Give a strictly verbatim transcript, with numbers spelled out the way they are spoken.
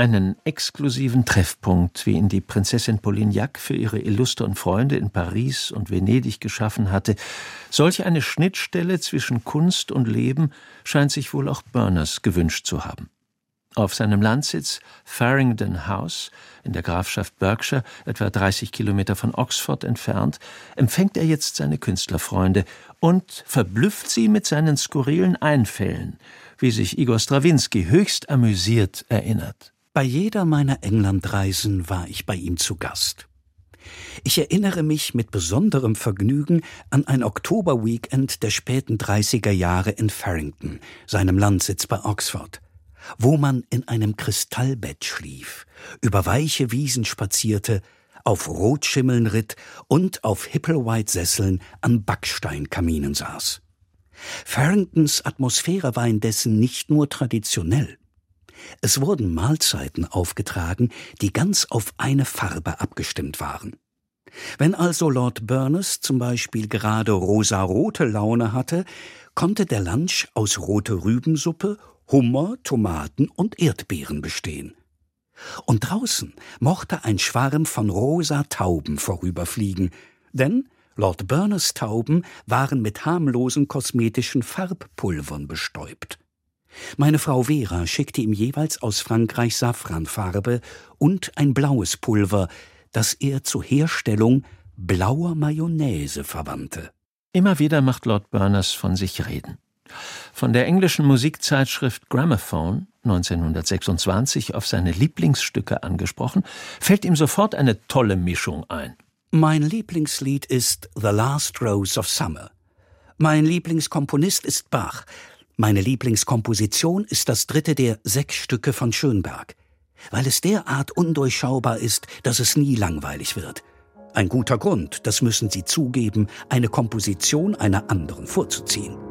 Einen exklusiven Treffpunkt, wie ihn die Prinzessin Polignac für ihre illustren Freunde in Paris und Venedig geschaffen hatte, solch eine Schnittstelle zwischen Kunst und Leben scheint sich wohl auch Berners gewünscht zu haben. Auf seinem Landsitz Farringdon House in der Grafschaft Berkshire, etwa dreißig Kilometer von Oxford entfernt, empfängt er jetzt seine Künstlerfreunde und verblüfft sie mit seinen skurrilen Einfällen, wie sich Igor Strawinski höchst amüsiert erinnert. Bei jeder meiner Englandreisen war ich bei ihm zu Gast. Ich erinnere mich mit besonderem Vergnügen an ein Oktoberweekend der späten dreißiger Jahre in Farringdon, seinem Landsitz bei Oxford, wo man in einem Kristallbett schlief, über weiche Wiesen spazierte, auf Rotschimmeln ritt und auf Hipplewhite-Sesseln an Backsteinkaminen saß. Farringdons Atmosphäre war indessen nicht nur traditionell. Es wurden Mahlzeiten aufgetragen, die ganz auf eine Farbe abgestimmt waren. Wenn also Lord Berners zum Beispiel gerade rosarote Laune hatte, konnte der Lunch aus rote Rübensuppe, Hummer, Tomaten und Erdbeeren bestehen. Und draußen mochte ein Schwarm von rosa Tauben vorüberfliegen, denn Lord Berners Tauben waren mit harmlosen kosmetischen Farbpulvern bestäubt. Meine Frau Vera schickte ihm jeweils aus Frankreich Safranfarbe und ein blaues Pulver, das er zur Herstellung blauer Mayonnaise verwandte. Immer wieder macht Lord Berners von sich reden. Von der englischen Musikzeitschrift Gramophone neunzehnhundertsechsundzwanzig auf seine Lieblingsstücke angesprochen, fällt ihm sofort eine tolle Mischung ein. Mein Lieblingslied ist The Last Rose of Summer. Mein Lieblingskomponist ist Bach. Meine Lieblingskomposition ist das dritte der sechs Stücke von Schönberg, weil es derart undurchschaubar ist, dass es nie langweilig wird. Ein guter Grund, das müssen Sie zugeben, eine Komposition einer anderen vorzuziehen.